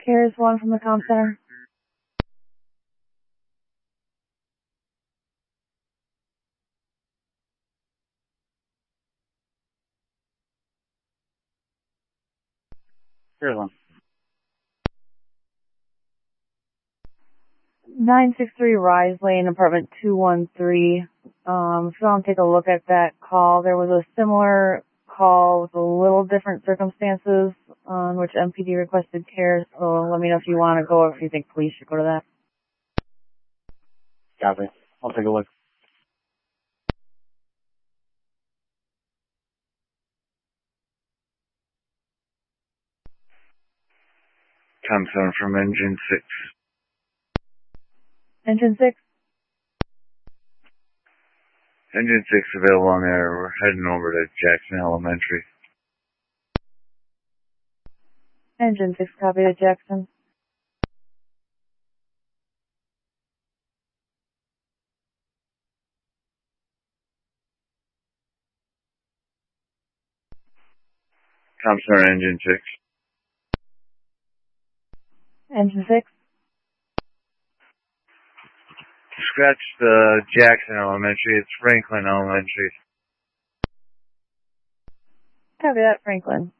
Here's one from the comm center. Here's one. 963 Rise Lane, apartment 213. If you want to take a look at that call, there was a similar call with a little different circumstances on which MPD requested care, so let me know if you want to go or if you think police should go to that. Copy. I'll take a look. Thompson from Engine 6. Engine 6? Engine 6 available on there. We're heading over to Jackson Elementary. Engine 6, copy to Jackson. Thompson or Engine 6. Engine 6? Scratch the Jackson Elementary. It's Franklin Elementary. Copy that, Franklin.